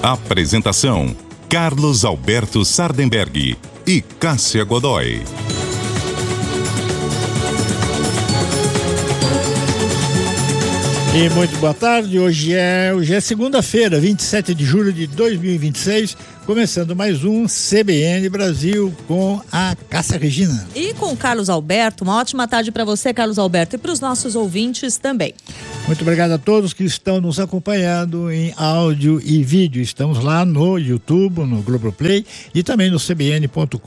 Apresentação: Carlos Alberto Sardenberg e Cássia Godoy. E muito boa tarde, hoje é segunda-feira, 27 de julho de 2026, começando mais um CBN Brasil com a Cássia Regina. E com o Carlos Alberto. Uma ótima tarde para você, Carlos Alberto, e para os nossos ouvintes também. Muito obrigado a todos que estão nos acompanhando em áudio e vídeo. Estamos lá no YouTube, no Globoplay e também no cbn.com.br.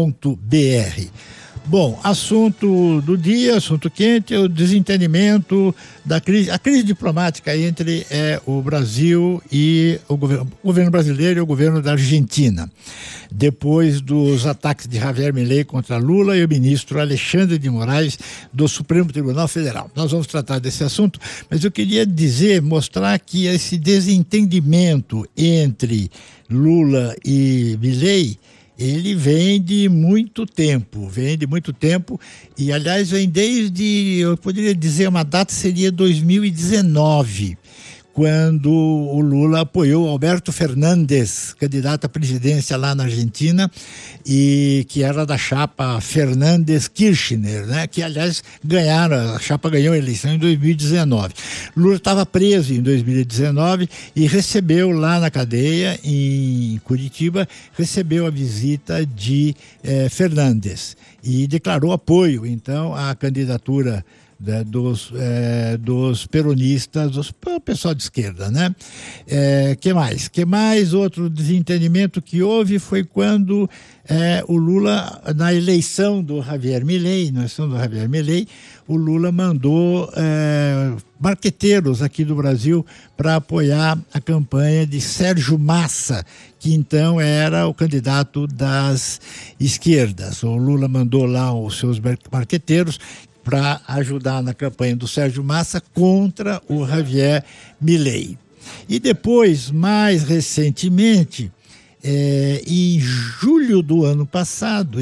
Bom, assunto do dia, assunto quente, é o desentendimento da crise, a crise diplomática entre o Brasil e o governo brasileiro e o governo da Argentina. Depois dos ataques de Javier Milei contra Lula e o ministro Alexandre de Moraes do Supremo Tribunal Federal. Nós vamos tratar desse assunto, mas eu queria mostrar que esse desentendimento entre Lula e Milei, ele vem de muito tempo, e aliás vem desde, eu poderia dizer, uma data seria 2019, quando o Lula apoiou Alberto Fernandes, candidato à presidência lá na Argentina, e que era da chapa Fernandes-Kirchner, né? Que aliás a chapa ganhou a eleição em 2019. Lula estava preso em 2019 e recebeu lá na cadeia, em Curitiba, recebeu a visita de Fernandes e declarou apoio, então, à candidatura dos peronistas, o pessoal de esquerda, né? Que mais? Outro desentendimento que houve foi quando o Lula, na eleição do Javier Milei, o Lula mandou marqueteiros aqui do Brasil para apoiar a campanha de Sérgio Massa, que então era o candidato das esquerdas. O Lula mandou lá os seus marqueteiros para ajudar na campanha do Sérgio Massa contra o Javier Milei. E depois, mais recentemente, em julho do ano passado,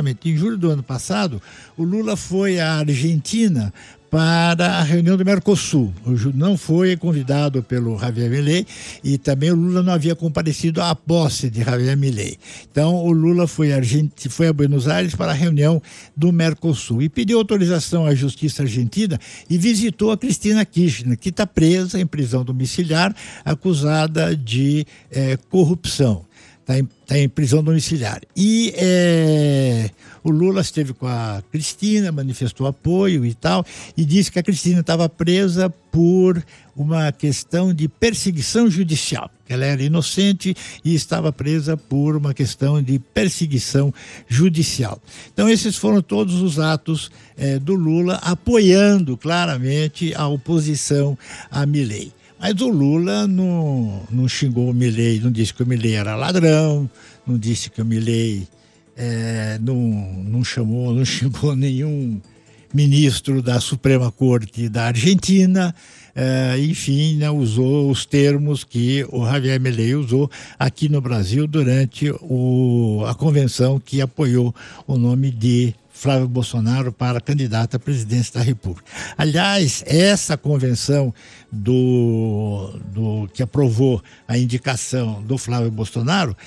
o Lula foi à Argentina para a reunião do Mercosul. Não foi convidado pelo Javier Milei e também o Lula não havia comparecido à posse de Javier Milei. Então o Lula foi a Buenos Aires para a reunião do Mercosul e pediu autorização à Justiça Argentina e visitou a Cristina Kirchner, que está presa em prisão domiciliar, acusada de corrupção. Está em prisão domiciliar. E o Lula esteve com a Cristina, manifestou apoio e tal, e disse que a Cristina estava presa por uma questão de perseguição judicial. Ela era inocente e estava presa por uma questão de perseguição judicial. Então esses foram todos os atos do Lula apoiando claramente a oposição a Milei. Mas o Lula não xingou o Milei, não disse que o Milei era ladrão, não disse que o Milei não xingou nenhum ministro da Suprema Corte da Argentina, enfim, né, usou os termos que o Javier Milei usou aqui no Brasil durante a convenção que apoiou o nome de Flávio Bolsonaro para candidato à presidência da República. Aliás, essa convenção que aprovou a indicação do Flávio Bolsonaro,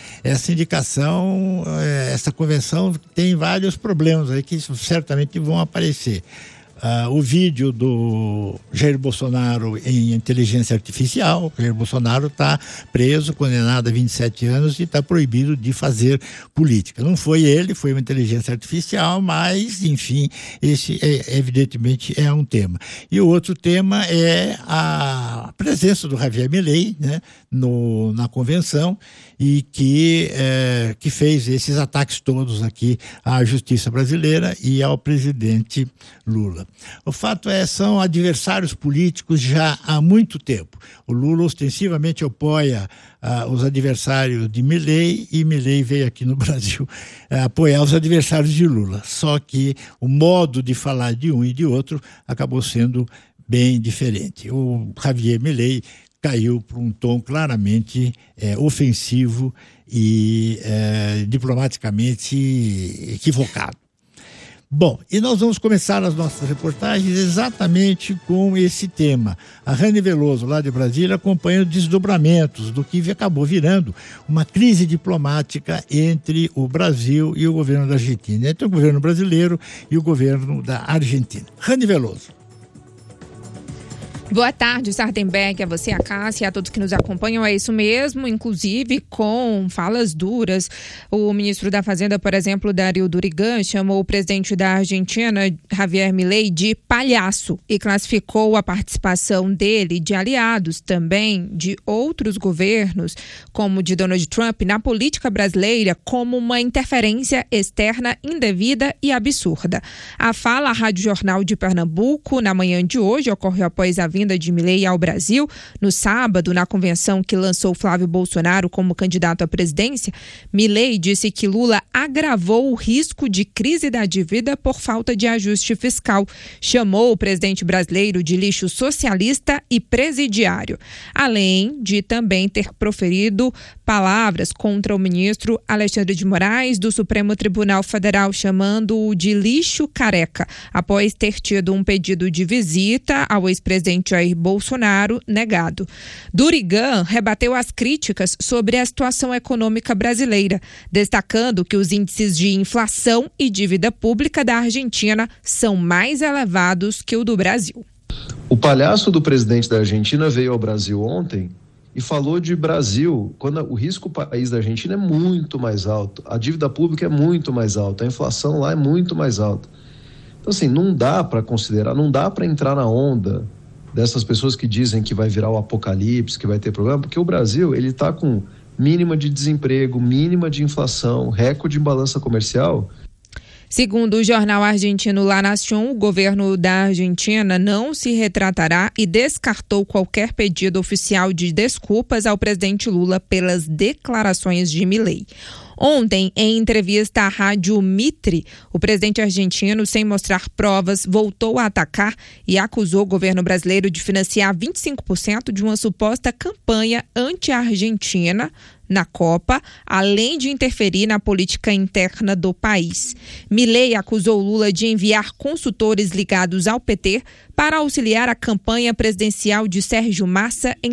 essa convenção tem vários problemas aí que certamente vão aparecer. O vídeo do Jair Bolsonaro em inteligência artificial. Jair Bolsonaro está preso, condenado a 27 anos e está proibido de fazer política. Não foi ele, foi uma inteligência artificial, mas, enfim, esse evidentemente é um tema. E o outro tema é a presença do Javier Milei, né, na convenção, e que fez esses ataques todos aqui à justiça brasileira e ao presidente Lula. O fato são adversários políticos já há muito tempo. O Lula ostensivamente apoia os adversários de Milei e Milei veio aqui no Brasil apoiar os adversários de Lula. Só que o modo de falar de um e de outro acabou sendo bem diferente. O Javier Milei caiu para um tom claramente ofensivo e diplomaticamente equivocado. Bom, e nós vamos começar as nossas reportagens exatamente com esse tema. A Rani Veloso, lá de Brasília, acompanha os desdobramentos do que acabou virando uma crise diplomática entre o Brasil e o governo da Argentina, entre o governo brasileiro e o governo da Argentina. Rani Veloso. Boa tarde, Sardenberg, a você, a Cássia, a todos que nos acompanham. É isso mesmo, inclusive com falas duras. O ministro da Fazenda, por exemplo, Darío Durigan, chamou o presidente da Argentina, Javier Milei, de palhaço e classificou a participação dele, de aliados também, de outros governos, como de Donald Trump, na política brasileira, como uma interferência externa indevida e absurda. A fala à Rádio Jornal de Pernambuco, na manhã de hoje, ocorreu após a vinda de Milei ao Brasil. No sábado, na convenção que lançou Flávio Bolsonaro como candidato à presidência, Milei disse que Lula agravou o risco de crise da dívida por falta de ajuste fiscal. Chamou o presidente brasileiro de lixo socialista e presidiário, além de também ter proferido palavras contra o ministro Alexandre de Moraes do Supremo Tribunal Federal, chamando-o de lixo careca, após ter tido um pedido de visita ao ex-presidente Jair Bolsonaro negado. Durigan rebateu as críticas sobre a situação econômica brasileira, destacando que os índices de inflação e dívida pública da Argentina são mais elevados que o do Brasil. O palhaço do presidente da Argentina veio ao Brasil ontem e falou de Brasil, quando o risco país da Argentina é muito mais alto, a dívida pública é muito mais alta, a inflação lá é muito mais alta. Então, assim, não dá para considerar, não dá para entrar na onda dessas pessoas que dizem que vai virar o apocalipse, que vai ter problema, porque o Brasil, ele está com mínima de desemprego, mínima de inflação, recorde em balança comercial. Segundo o jornal argentino La Nación, o governo da Argentina não se retratará e descartou qualquer pedido oficial de desculpas ao presidente Lula pelas declarações de Milei. Ontem, em entrevista à rádio Mitre, o presidente argentino, sem mostrar provas, voltou a atacar e acusou o governo brasileiro de financiar 25% de uma suposta campanha anti-argentina na Copa, além de interferir na política interna do país. Milei acusou Lula de enviar consultores ligados ao PT para auxiliar a campanha presidencial de Sérgio Massa em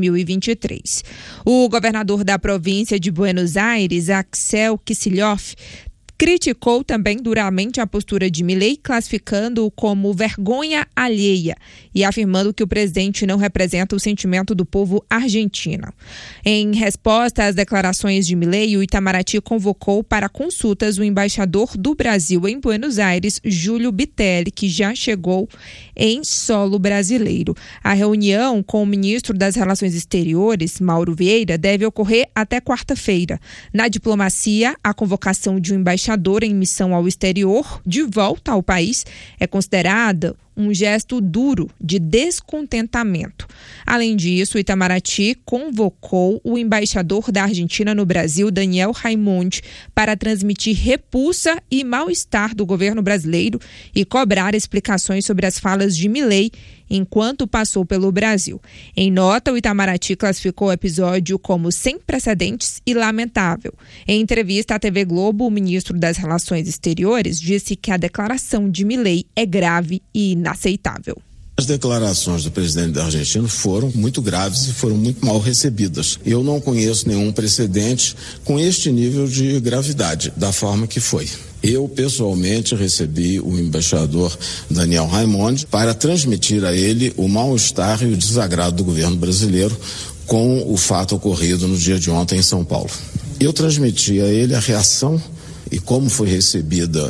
2023. O governador da província de Buenos Aires, Axel Kicillof, criticou também duramente a postura de Milei, classificando-o como vergonha alheia e afirmando que o presidente não representa o sentimento do povo argentino. Em resposta às declarações de Milei, o Itamaraty convocou para consultas o embaixador do Brasil em Buenos Aires, Júlio Bitelli, que já chegou em solo brasileiro. A reunião com o ministro das Relações Exteriores, Mauro Vieira, deve ocorrer até quarta-feira. Na diplomacia, a convocação de um embaixador em missão ao exterior, de volta ao país, é considerada um gesto duro de descontentamento. Além disso, o Itamaraty convocou o embaixador da Argentina no Brasil, Daniel Raimondi, para transmitir repulsa e mal-estar do governo brasileiro e cobrar explicações sobre as falas de Milei enquanto passou pelo Brasil. Em nota, o Itamaraty classificou o episódio como sem precedentes e lamentável. Em entrevista à TV Globo, o ministro das Relações Exteriores disse que a declaração de Milei é grave e inaceitável. As declarações do presidente da Argentina foram muito graves e foram muito mal recebidas. Eu não conheço nenhum precedente com este nível de gravidade, da forma que foi. Eu, pessoalmente, recebi o embaixador Daniel Raimondi para transmitir a ele o mal-estar e o desagrado do governo brasileiro com o fato ocorrido no dia de ontem em São Paulo. Eu transmiti a ele a reação e como foi recebida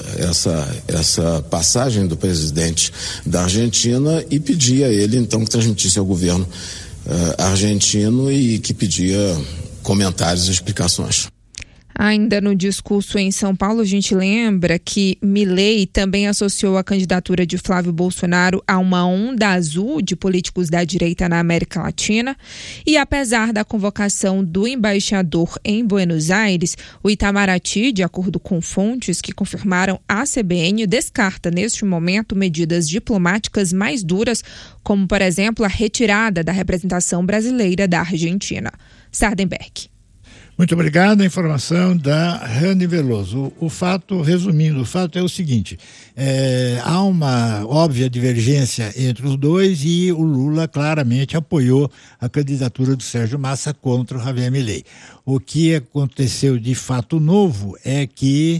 essa passagem do presidente da Argentina e pedi a ele, então, que transmitisse ao governo argentino e que pedia comentários e explicações. Ainda no discurso em São Paulo, a gente lembra que Milei também associou a candidatura de Flávio Bolsonaro a uma onda azul de políticos da direita na América Latina. E apesar da convocação do embaixador em Buenos Aires, o Itamaraty, de acordo com fontes que confirmaram à CBN, descarta neste momento medidas diplomáticas mais duras, como, por exemplo, a retirada da representação brasileira da Argentina. Sardenberg. Muito obrigado. A informação da Rani Veloso. Resumindo, o fato é o seguinte, há uma óbvia divergência entre os dois e o Lula claramente apoiou a candidatura do Sérgio Massa contra o Javier Milei. O que aconteceu de fato novo é que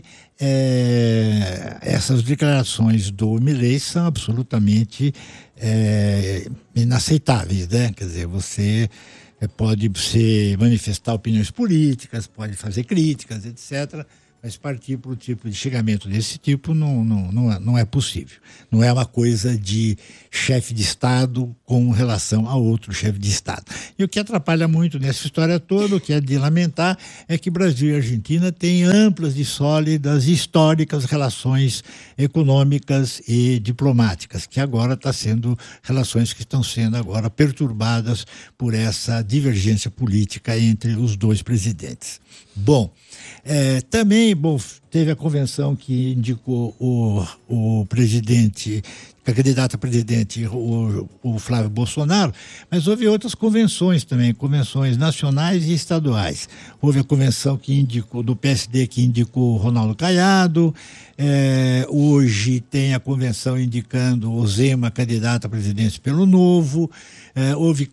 essas declarações do Milei são absolutamente inaceitáveis, né? Quer dizer, você pode manifestar opiniões políticas, pode fazer críticas, etc., mas partir para o tipo de xingamento desse tipo não é possível. Não é uma coisa de chefe de Estado com relação a outro chefe de Estado. E o que atrapalha muito nessa história toda, o que é de lamentar, é que Brasil e Argentina têm amplas e sólidas, históricas relações econômicas e diplomáticas, que agora relações que estão sendo agora perturbadas por essa divergência política entre os dois presidentes. Também teve a convenção que indicou o presidente, a candidata a presidente, o Flávio Bolsonaro, mas houve outras convenções também, convenções nacionais e estaduais. Houve a convenção do PSD que indicou o Ronaldo Caiado, hoje tem a convenção indicando o Zema candidato à presidência pelo Novo, houve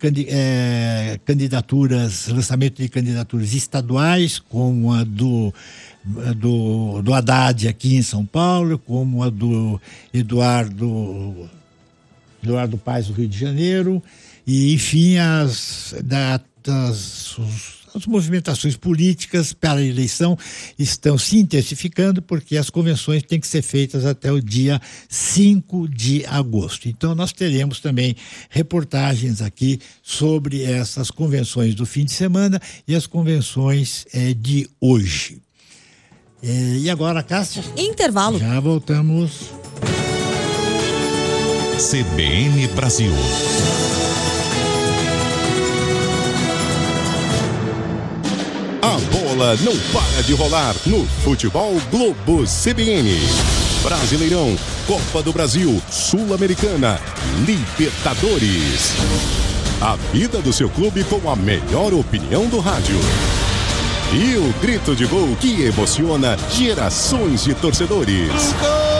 lançamento de candidaturas estaduais, como a do Haddad aqui em São Paulo, como a do Eduardo Paes do Rio de Janeiro, e enfim as movimentações políticas para a eleição estão se intensificando, porque as convenções têm que ser feitas até o dia 5 de agosto. Então nós teremos também reportagens aqui sobre essas convenções do fim de semana e as convenções de hoje. E agora, Cássia? Intervalo. Já voltamos. CBN Brasil. A bola não para de rolar no Futebol Globo CBN. Brasileirão, Copa do Brasil, Sul-Americana, Libertadores. A vida do seu clube com a melhor opinião do rádio. E o grito de gol que emociona gerações de torcedores.